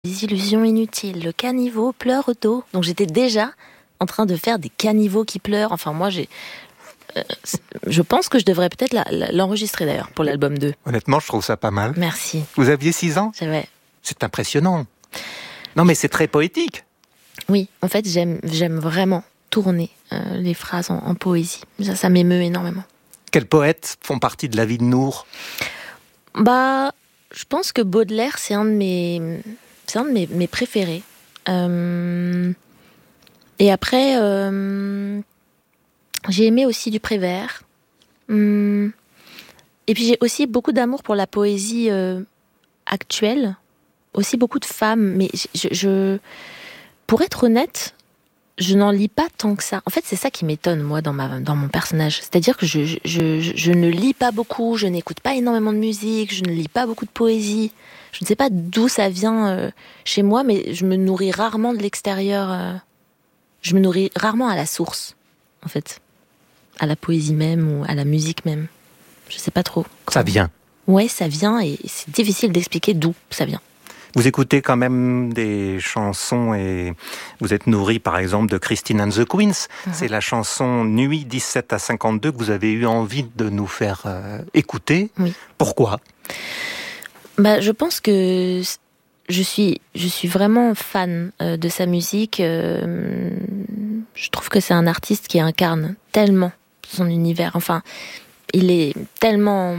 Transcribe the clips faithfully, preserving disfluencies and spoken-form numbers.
Des illusions inutiles, le caniveau pleure d'eau. Donc j'étais déjà en train de faire des caniveaux qui pleurent. Enfin moi j'ai... Euh, je pense que je devrais peut-être la, la, l'enregistrer d'ailleurs pour l'album deux. Honnêtement, je trouve ça pas mal. Merci. Vous aviez six ans ? J'avais... C'est impressionnant. Non mais c'est très poétique. Oui, en fait j'aime, j'aime vraiment tourner euh, les phrases en, en poésie. Ça, ça m'émeut énormément. Quels poètes font partie de la vie de Nour ? Bah, je pense que Baudelaire, c'est un de mes... C'est un de mes, mes préférés. Euh... Et après, euh... j'ai aimé aussi du Prévert. Hum... Et puis j'ai aussi beaucoup d'amour pour la poésie euh, actuelle. Aussi beaucoup de femmes. Mais je, je... pour être honnête, je n'en lis pas tant que ça. En fait, c'est ça qui m'étonne, moi, dans, ma, dans mon personnage. C'est-à-dire que je, je, je, je ne lis pas beaucoup, je n'écoute pas énormément de musique, je ne lis pas beaucoup de poésie. Je ne sais pas d'où ça vient euh, chez moi, mais je me nourris rarement de l'extérieur. Euh, je me nourris rarement à la source, en fait. À la poésie même ou à la musique même. Je ne sais pas trop. Ça vient. Ouais, ça vient et c'est difficile d'expliquer d'où ça vient. Vous écoutez quand même des chansons et vous êtes nourri par exemple de Christine and the Queens. Mmh. C'est la chanson Nuit dix-sept à cinquante-deux que vous avez eu envie de nous faire euh, écouter. Oui. Pourquoi ? Bah, je pense que je suis, je suis vraiment fan euh, de sa musique. Euh, je trouve que c'est un artiste qui incarne tellement son univers. Enfin, il est tellement...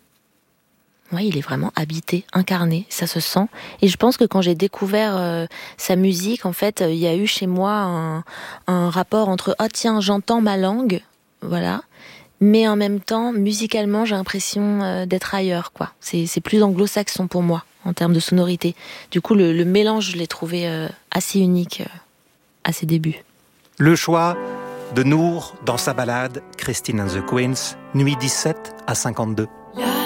Oui, il est vraiment habité, incarné, ça se sent. Et je pense que quand j'ai découvert euh, sa musique, en fait, il euh, y a eu chez moi un, un rapport entre « Ah tiens, j'entends ma langue », voilà. Mais en même temps, musicalement, j'ai l'impression euh, d'être ailleurs, quoi. C'est, c'est plus anglo-saxon pour moi, en termes de sonorité. Du coup, le, le mélange, je l'ai trouvé euh, assez unique euh, à ses débuts. Le choix de Nour dans sa ballade Christine and the Queens, Nuit dix-sept à cinquante-deux. Yeah.